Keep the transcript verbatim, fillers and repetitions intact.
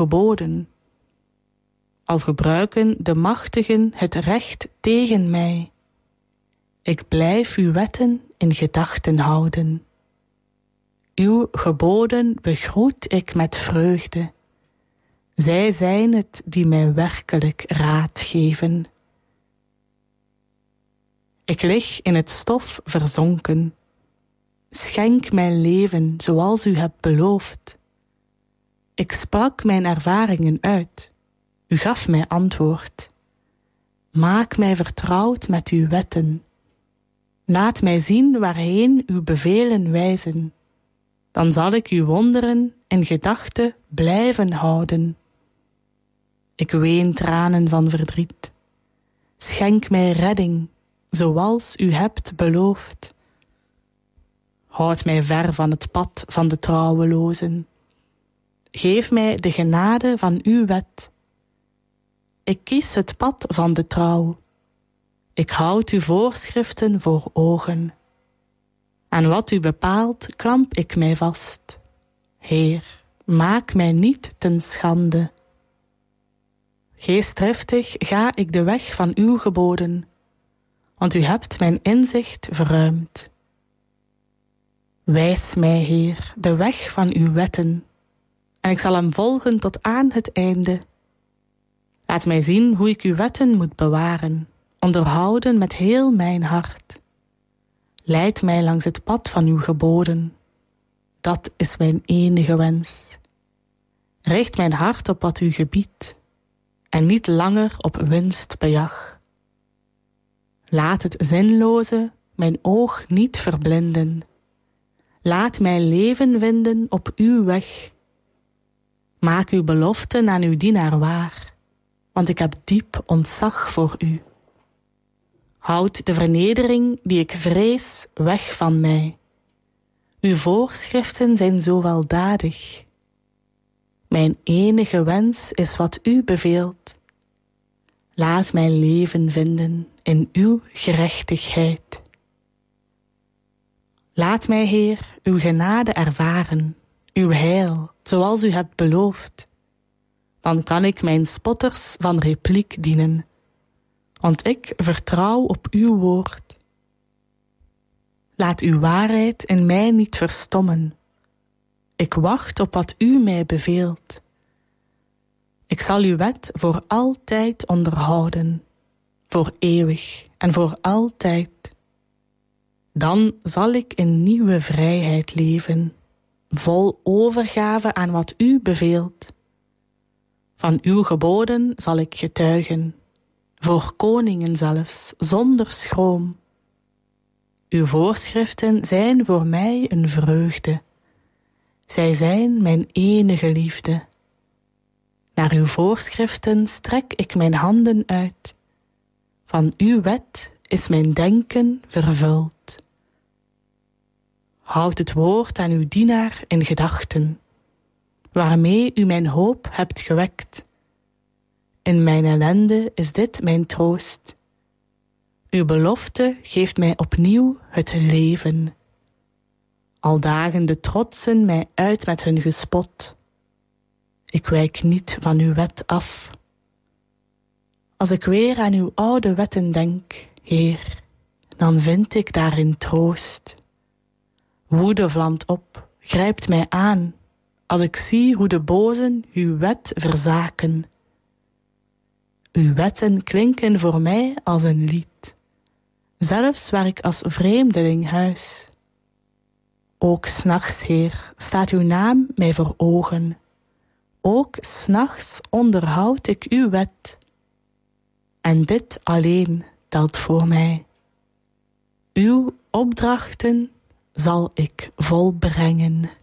geboden. Al gebruiken de machtigen het recht tegen mij. Ik blijf uw wetten in gedachten houden. Uw geboden begroet ik met vreugde. Zij zijn het die mij werkelijk raad geven. Ik lig in het stof verzonken. Schenk mijn leven zoals u hebt beloofd. Ik sprak mijn ervaringen uit. U gaf mij antwoord. Maak mij vertrouwd met uw wetten. Laat mij zien waarheen uw bevelen wijzen. Dan zal ik uw wonderen in gedachten blijven houden. Ik ween tranen van verdriet. Schenk mij redding, zoals u hebt beloofd. Houd mij ver van het pad van de trouwelozen. Geef mij de genade van uw wet. Ik kies het pad van de trouw. Ik houd uw voorschriften voor ogen. Aan wat u bepaalt, klamp ik mij vast. Heer, maak mij niet ten schande. Geestdriftig ga ik de weg van uw geboden, want u hebt mijn inzicht verruimd. Wijs mij, Heer, de weg van uw wetten, en ik zal hem volgen tot aan het einde. Laat mij zien hoe ik uw wetten moet bewaren, onderhouden met heel mijn hart. Leid mij langs het pad van uw geboden. Dat is mijn enige wens. Richt mijn hart op wat u gebiedt, en niet langer op winstbejag. Laat het zinloze mijn oog niet verblinden. Laat mij leven vinden op uw weg. Maak uw beloften aan uw dienaar waar, want ik heb diep ontzag voor u. Houd de vernedering die ik vrees weg van mij. Uw voorschriften zijn zo weldadig. Mijn enige wens is wat u beveelt. Laat mij leven vinden in uw gerechtigheid. Laat mij, Heer, uw genade ervaren, uw heil, zoals u hebt beloofd. Dan kan ik mijn spotters van repliek dienen, want ik vertrouw op uw woord. Laat uw waarheid in mij niet verstommen. Ik wacht op wat u mij beveelt. Ik zal uw wet voor altijd onderhouden, voor eeuwig en voor altijd. Dan zal ik in nieuwe vrijheid leven, vol overgave aan wat u beveelt. Van uw geboden zal ik getuigen, voor koningen zelfs, zonder schroom. Uw voorschriften zijn voor mij een vreugde. Zij zijn mijn enige liefde. Naar uw voorschriften strek ik mijn handen uit. Van uw wet is mijn denken vervuld. Houd het woord aan uw dienaar in gedachten, waarmee u mijn hoop hebt gewekt. In mijn ellende is dit mijn troost. Uw belofte geeft mij opnieuw het leven. Al dagen de trotsen mij uit met hun gespot. Ik wijk niet van uw wet af. Als ik weer aan uw oude wetten denk, Heer, dan vind ik daarin troost. Woede vlamt op, grijpt mij aan, als ik zie hoe de bozen uw wet verzaken. Uw wetten klinken voor mij als een lied, zelfs waar ik als vreemdeling huis. Ook 's nachts, Heer, staat uw naam mij voor ogen. Ook 's nachts onderhoud ik uw wet. En dit alleen telt voor mij. Uw opdrachten zal ik volbrengen.